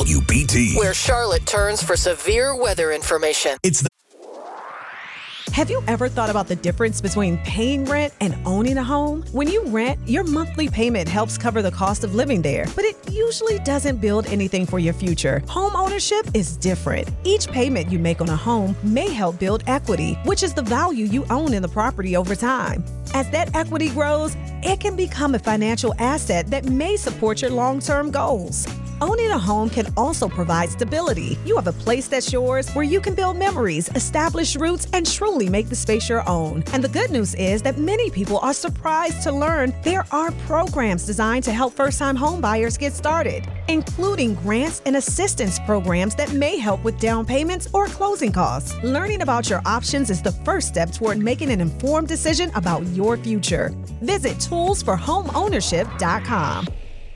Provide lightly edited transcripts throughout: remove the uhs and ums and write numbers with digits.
WBT. Where Charlotte turns for severe weather information. Have you ever thought about the difference between paying rent and owning a home? When you rent, your monthly payment helps cover the cost of living there, but it usually doesn't build anything for your future. Home ownership is different. Each payment you make on a home may help build equity, which is the value you own in the property over time. As that equity grows, it can become a financial asset that may support your long-term goals. Owning a home can also provide stability. You have a place that's yours where you can build memories, establish roots, and truly make the space your own. And the good news is that many people are surprised to learn there are programs designed to help first-time home buyers get started, including grants and assistance programs that may help with down payments or closing costs. Learning about your options is the first step toward making an informed decision about your future. Visit toolsforhomeownership.com.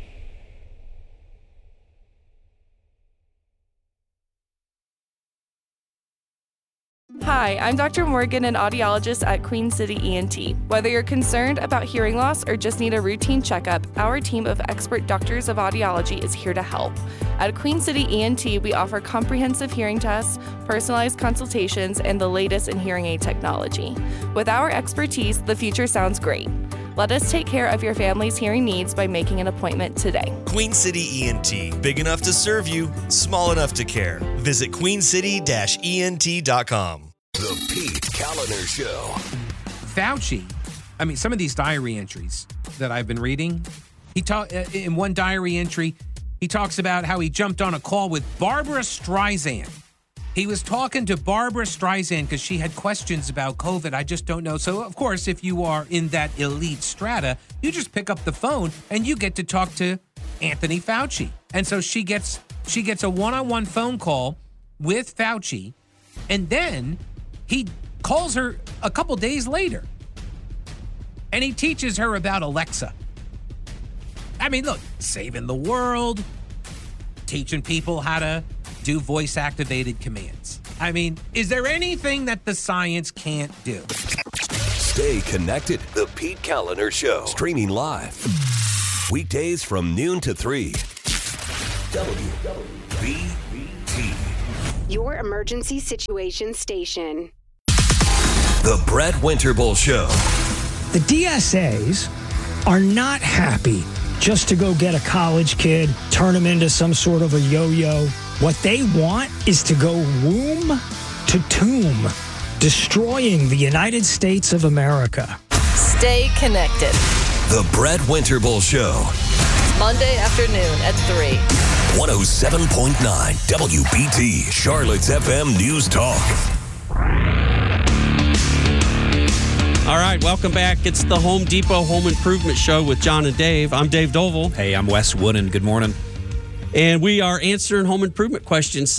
Hi, I'm Dr. Morgan, an audiologist at Queen City ENT. Whether you're concerned about hearing loss or just need a routine checkup, our team of expert doctors of audiology is here to help. At Queen City ENT, we offer comprehensive hearing tests, personalized consultations, and the latest in hearing aid technology. With our expertise, the future sounds great. Let us take care of your family's hearing needs by making an appointment today. Queen City ENT. Big enough to serve you, small enough to care. Visit queencity-ent.com. The Pete Kaliner Show. Fauci, some of these diary entries that I've been reading, in one diary entry, he talks about how he jumped on a call with Barbara Streisand. He was talking to Barbara Streisand because she had questions about COVID. I just don't know. So, of course, if you are in that elite strata, you just pick up the phone and you get to talk to Anthony Fauci. And so she gets a one-on-one phone call with Fauci, and then he calls her a couple days later, and he teaches her about Alexa. Look, saving the world, teaching people how to do voice-activated commands. Is there anything that the science can't do? Stay connected. The Pete Kaliner Show. Streaming live. Weekdays from noon to 3. WBT. Your emergency situation station. The Brett Winterble Show. The DSAs are not happy just to go get a college kid, turn him into some sort of a yo-yo. What they want is to go womb to tomb, destroying the United States of America. Stay connected. The Brett Winterble Show. Monday afternoon at 3. 107.9 WBT, Charlotte's FM News Talk. All right, welcome back. It's the Home Depot Home Improvement Show with John and Dave. I'm Dave Doval. Hey, I'm Wes Wooden. Good morning. And we are answering home improvement questions,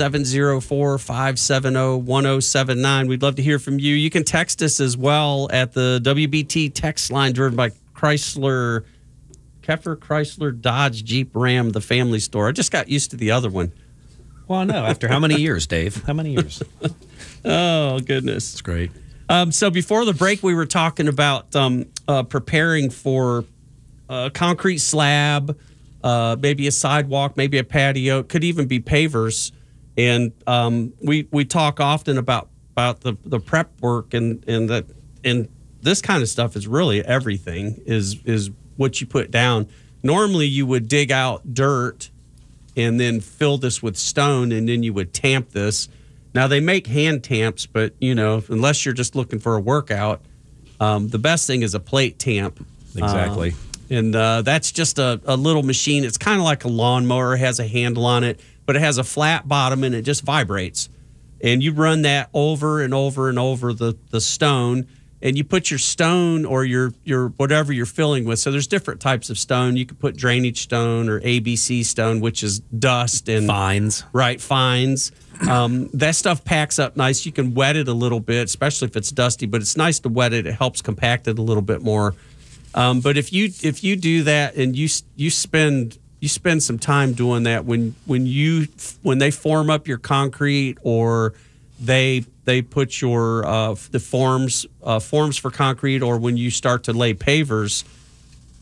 704-570-1079. We'd love to hear from you. You can text us as well at the WBT text line driven by Keffer Chrysler Dodge Jeep Ram, the family store. I just got used to the other one. Well, no, after how many years, Dave? How many years? Oh, goodness. It's great. So before the break, we were talking about preparing for a concrete slab, maybe a sidewalk, maybe a patio. It could even be pavers. And we talk often about the prep work and this kind of stuff is really everything is what you put down. Normally, you would dig out dirt and then fill this with stone, and then you would tamp this. Now, they make hand tamps, but, unless you're just looking for a workout, the best thing is a plate tamp. Exactly. And that's just a little machine. It's kind of like a lawnmower. It has a handle on it, but it has a flat bottom, and it just vibrates. And you run that over and over and over the stone, and you put your stone or your whatever you're filling with. So there's different types of stone. You could put drainage stone or ABC stone, which is dust and fines. Right, fines. That stuff packs up nice. You can wet it a little bit, especially if it's dusty, but it's nice to wet it. It helps compact it a little bit more. But if you do that and you spend some time doing that when they form up your concrete or they put your the forms for concrete, or when you start to lay pavers,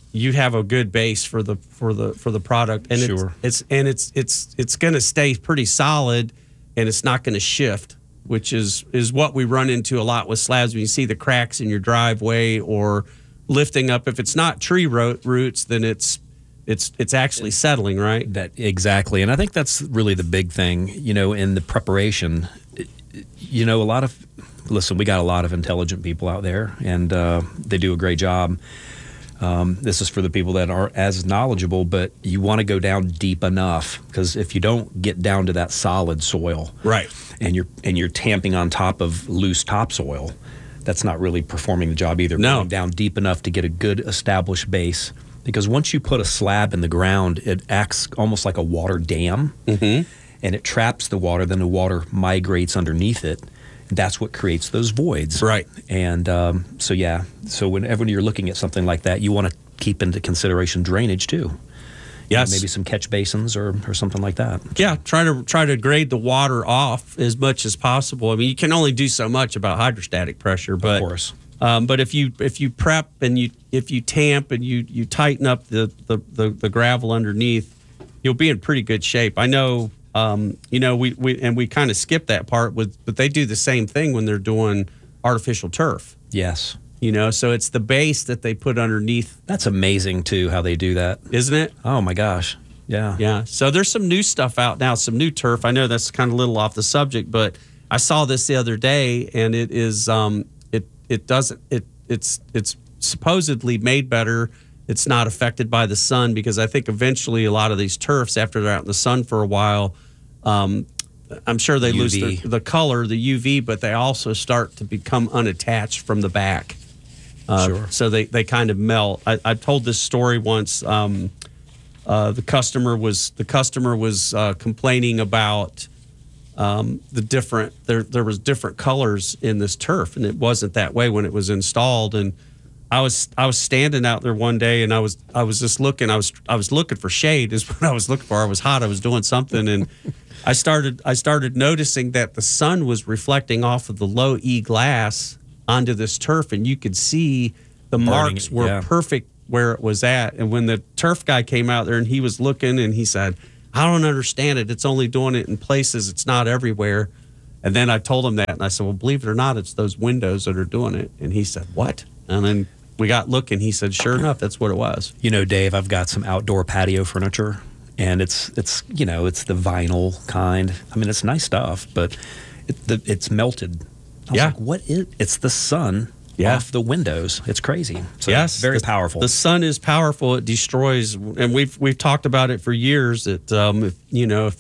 you have a good base for the product, and Sure. it's going to stay pretty solid, and it's not going to shift, which is what we run into a lot with slabs. When you see the cracks in your driveway or lifting up, if it's not tree roots, then it's actually settling, right? That exactly, and I think that's really the big thing. In the preparation, we got a lot of intelligent people out there, and they do a great job. This is for the people that aren't as knowledgeable, but you want to go down deep enough, because if you don't get down to that solid soil, right, and you're tamping on top of loose topsoil, that's not really performing the job either. No. Going down deep enough to get a good established base, because once you put a slab in the ground, it acts almost like a water dam, and it traps the water. Then the water migrates underneath it. That's what creates those voids. Right. And so whenever you're looking at something like that, you want to keep into consideration drainage too. Yes. Maybe some catch basins or something like that. Yeah, try to grade the water off as much as possible. I mean, you can only do so much about hydrostatic pressure, but of course. But if you prep and if you tamp and you tighten up the gravel underneath, you'll be in pretty good shape. I know. We kind of skip that part but they do the same thing when they're doing artificial turf. Yes. So it's the base that they put underneath. That's amazing too, how they do that. Isn't it? Oh my gosh. Yeah. Yeah. So there's some new stuff out now, some new turf. I know that's kind of a little off the subject, but I saw this the other day, and it is it's supposedly made better. It's not affected by the sun, because I think eventually a lot of these turfs, after they're out in the sun for a while, I'm sure they lose the color, the UV, but they also start to become unattached from the back. Sure. So they kind of melt. I told this story once. The customer was complaining about the different. There was different colors in this turf, and it wasn't that way when it was installed. And I was standing out there one day, and I was just looking. I was looking for shade is what I was looking for. I was hot. I was doing something, and I started noticing that the sun was reflecting off of the low E glass onto this turf, and you could see the marks were perfect where it was at. And when the turf guy came out there and he was looking, and he said, "I don't understand it. It's only doing it in places. It's not everywhere." And then I told him that, and I said, "Well, believe it or not, it's those windows that are doing it." And he said, "What?" And then we got looking. He said, "Sure enough, that's what it was." Dave, I've got some outdoor patio furniture, and it's the vinyl kind. I mean, it's nice stuff, but it's melted. I was like, what is? It's the sun off the windows. It's crazy. So yes, very powerful. The sun is powerful. It destroys, and we've talked about it for years. That if